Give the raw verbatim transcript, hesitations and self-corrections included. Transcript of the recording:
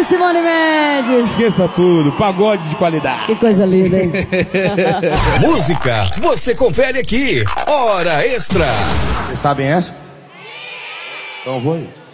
Simone Mendes. Esqueça tudo, pagode de qualidade. Que coisa linda, hein? Música, você confere aqui. Hora Extra. Vocês sabem essa? Então vou ir.